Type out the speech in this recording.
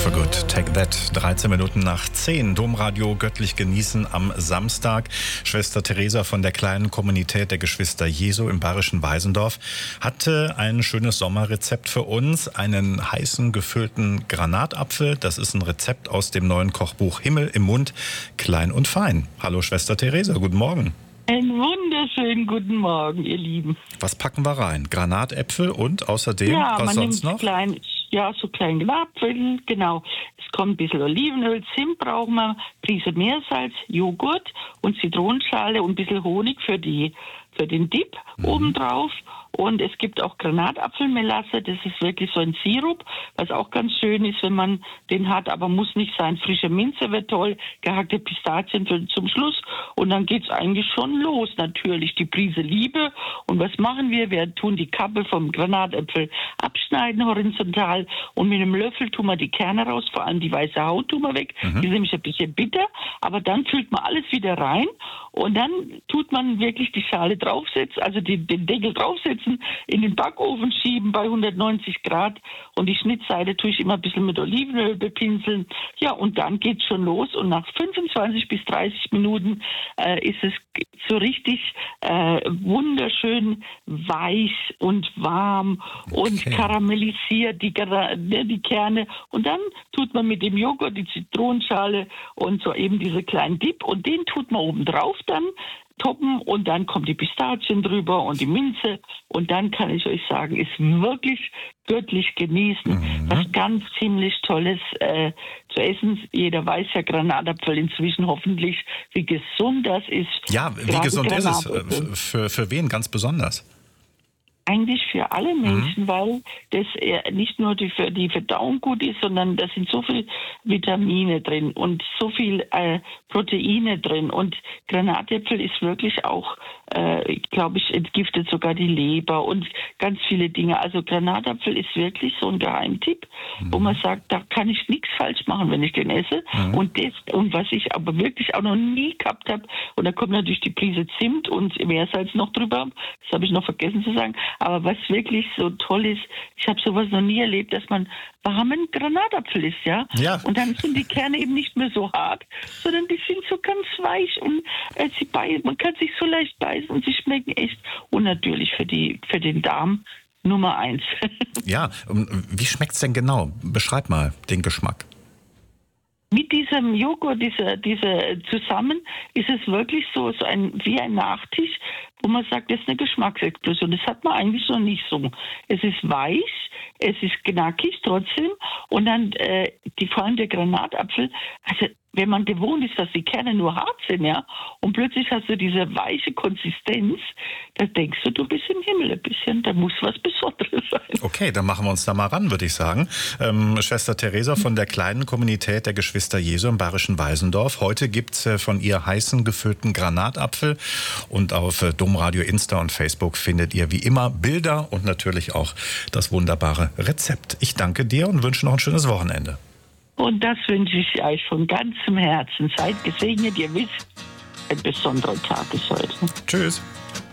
for Good, Take That. 13 Minuten nach 10. Domradio göttlich genießen am Samstag. Schwester Theresa von der kleinen Kommunität der Geschwister Jesu im bayerischen Weisendorf hatte ein schönes Sommerrezept für uns. Einen heißen gefüllten Granatapfel. Das ist ein Rezept aus dem neuen Kochbuch Himmel im Mund, klein und fein. Hallo Schwester Theresa, guten Morgen. Einen wunderschönen guten Morgen, ihr Lieben. Was packen wir rein? Granatäpfel und außerdem, was sonst noch? So klein Apfel, genau. Es kommt ein bisschen Olivenöl, Zimt brauchen wir, Prise Meersalz, Joghurt und Zitronenschale und ein bisschen Honig für den Dip obendrauf. Und es gibt auch Granatapfelmelasse, das ist wirklich so ein Sirup, was auch ganz schön ist, wenn man den hat, aber muss nicht sein. Frische Minze wird toll, gehackte Pistazien zum Schluss und dann geht's eigentlich schon los. Natürlich die Prise Liebe. Und was machen wir? Wir tun die Kappe vom Granatapfel abschneiden horizontal und mit einem Löffel tun wir die Kerne raus, vor allem die weiße Haut tun wir weg. Die ist nämlich ein bisschen bitter, aber dann füllt man alles wieder rein und dann tut man wirklich die Schale draufsetzen, also den Deckel draufsetzen, in den Backofen schieben bei 190 Grad und die Schnittseite tue ich immer ein bisschen mit Olivenöl bepinseln. Ja, und dann geht's schon los und nach 25 bis 30 Minuten ist es so richtig wunderschön weich und warm und karamellisiert die Kerne und dann tut man mit dem Joghurt die Zitronenschale und so eben diese kleinen Dip und den tut man oben drauf dann toppen und dann kommt die Pistazien drüber und die Minze und dann kann ich euch sagen, ist wirklich göttlich genießen. Was ganz ziemlich Tolles zu essen. Jeder weiß ja, Granatapfel inzwischen hoffentlich, wie gesund das ist. Ja, wie gesund ist es? Für wen ganz besonders? Eigentlich für alle Menschen, weil das nicht nur für die Verdauung gut ist, sondern da sind so viele Vitamine drin und so viel Proteine drin. Und Granatäpfel ist wirklich auch, glaube ich, entgiftet sogar die Leber und ganz viele Dinge. Also Granatapfel ist wirklich so ein Geheimtipp, wo man sagt, da kann ich nichts falsch machen, wenn ich den esse. Und was ich aber wirklich auch noch nie gehabt habe, und da kommt natürlich die Prise Zimt und Meersalz noch drüber, das habe ich noch vergessen zu sagen, aber was wirklich so toll ist, ich habe sowas noch nie erlebt, dass man warmen Granatapfel isst, ja? Und dann sind die Kerne eben nicht mehr so hart, sondern die sind so ganz weich und man kann sich so leicht beißen und sie schmecken echt. Und natürlich für den Darm Nummer 1. Ja, wie schmeckt's denn genau? Beschreib mal den Geschmack. Mit diesem Joghurt, diese zusammen, ist es wirklich wie ein Nachtisch, wo man sagt, das ist eine Geschmacksexplosion. Das hat man eigentlich noch nicht so. Es ist weich, es ist knackig trotzdem und dann vor allem der Granatapfel, also wenn man gewohnt ist, dass die Kerne nur hart sind, ja, und plötzlich hast du diese weiche Konsistenz, da denkst du bist im Himmel ein bisschen, da muss was Besonderes sein. Okay, dann machen wir uns da mal ran, würde ich sagen. Schwester Theresa von der kleinen Kommunität der Geschwister Jesu im bayerischen Weisendorf. Heute gibt's von ihr heißen gefüllten Granatapfel und auf Domradio Insta und Facebook findet ihr wie immer Bilder und natürlich auch das wunderbare Rezept. Ich danke dir und wünsche noch ein schönes Wochenende. Und das wünsche ich euch von ganzem Herzen. Seid gesegnet, ihr wisst, ein besonderer Tag ist heute. Tschüss.